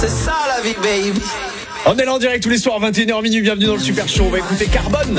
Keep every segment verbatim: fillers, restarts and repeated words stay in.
C'est ça la vie, baby. On est là en direct tous les soirs, vingt et une heures minuit, bienvenue dans le Super Show. On va écouter Carbone.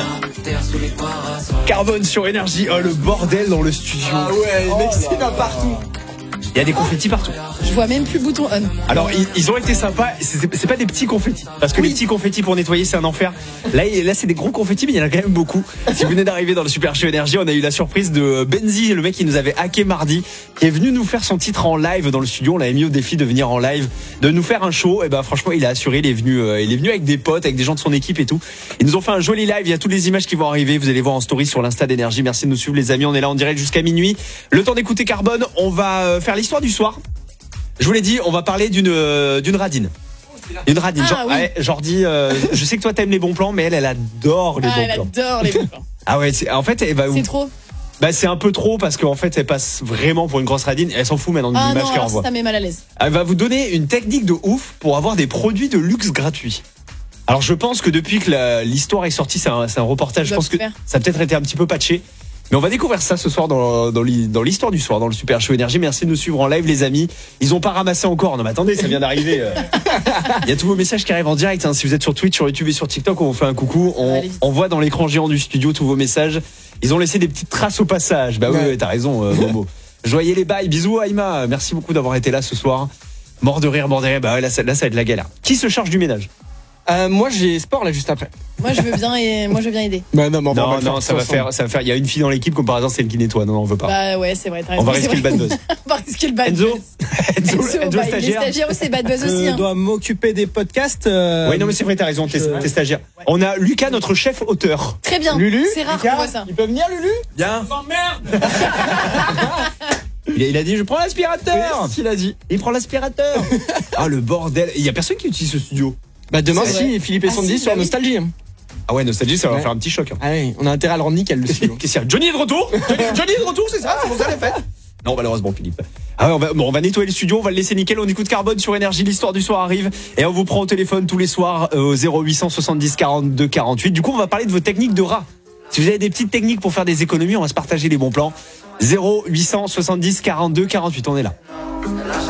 Carbone sur Énergie. Oh, le bordel dans le studio. Ah ouais, les mecs, c'est là partout. Il y a des confettis partout. Je vois même plus le bouton on. Alors ils, ils ont été sympas, c'est, c'est pas des petits confettis. Parce que oui. Les petits confettis pour nettoyer c'est un enfer. Là, là c'est des gros confettis mais il y en a quand même beaucoup. Si vous venez d'arriver dans le Super Show Énergie, on a eu la surprise de Benzi, le mec qui nous avait hacké mardi, qui est venu nous faire son titre en live dans le studio. On l'avait mis au défi de venir en live, de nous faire un show. Et ben franchement il a assuré, il est venu, euh, il est venu avec des potes, avec des gens de son équipe et tout. Ils nous ont fait un joli live, il y a toutes les images qui vont arriver. Vous allez voir en story sur l'Insta d'Énergie. Merci de nous suivre les amis, on est là en direct jusqu'à minuit. Le temps d'écouter Carbone, on va faire l'histoire du soir. Je vous l'ai dit, on va parler d'une euh, d'une radine. Une radine. Ah, genre, oui. ouais, Jordi, euh, je sais que toi t'aimes les bons plans, mais elle, elle adore les ah, bons elle plans. adore les bons plans. Ah ouais, c'est, en fait, elle va. C'est trop. Bah c'est un peu trop parce qu'en fait, elle passe vraiment pour une grosse radine. Elle s'en fout maintenant de Ah l'image non, qu'elle alors envoie. ça met mal à l'aise. Elle va vous donner une technique de ouf pour avoir des produits de luxe gratuits. Alors je pense que depuis que la, l'histoire est sortie, c'est un, c'est un reportage. Je pense que faire. ça a peut-être été un petit peu patché. Mais on va découvrir ça ce soir dans, dans, dans l'histoire du soir, dans le Super Show Énergie. Merci de nous suivre en live, les amis. Ils ont pas ramassé encore. Non, mais attendez, ça vient d'arriver. Il y a tous vos messages qui arrivent en direct. Hein. Si vous êtes sur Twitch, sur YouTube et sur TikTok, on vous fait un coucou. On, on voit dans l'écran géant du studio tous vos messages. Ils ont laissé des petites traces au passage. Bah oui, ouais. T'as raison, euh, Momo. Joyez les bails. Bisous, Aïma. Merci beaucoup d'avoir été là ce soir. Mort de rire, mort de rire. Bah ouais, là, ça, là, ça va être la galère. Qui se charge du ménage? Euh, moi j'ai sport là juste après. Moi je veux bien et moi je veux bien aider. Bah non, mais on va non, pas le non, faire ça va ensemble. faire, ça va faire. Il y a une fille dans l'équipe comme par hasard c'est elle qui nettoie. Non, non, on veut pas. Bah ouais, c'est vrai. T'as raison, on va risquer vrai. le bad buzz. On va risquer le bad Enzo, buzz. Enzo, Enzo, Enzo bah, il est stagiaire. stagiaire aussi, bad buzz aussi. Je Hein. dois m'occuper des podcasts. Euh... Oui, non, mais c'est vrai, t'as raison, t'es, je... t'es stagiaire. On a Lucas, notre chef auteur. Très bien. Lulu, c'est rare Lucas, qu'on voit ça. Il peut venir, Lulu? Bien. Merde. il, a, il a dit, je prends l'aspirateur. Oui, il a dit. Il prend l'aspirateur. Ah, le bordel. Il y a personne qui utilise ce studio. Bah demain, C'est si, vrai. Philippe et Ah, Sandy si, sur bah oui. Nostalgie. Ah ouais, Nostalgie, ça va Ouais. faire un petit choc. Hein. Ah oui, on a intérêt à le rendre nickel le studio. Qu'est-ce qu'il y a? Johnny est de retour. Johnny, Johnny est de retour, c'est ça? C'est pour ça la fête? Non, malheureusement, Philippe. Ah ouais, on va, bon, on va nettoyer le studio, on va le laisser nickel. On écoute Carbone sur Énergie. L'histoire du soir arrive et on vous prend au téléphone tous les soirs euh, au zéro huit soixante-dix quarante-deux quarante-huit. Du coup, on va parler de vos techniques de rat. Si vous avez des petites techniques pour faire des économies, on va se partager les bons plans. zéro huit soixante-dix quarante-deux quarante-huit. On est là.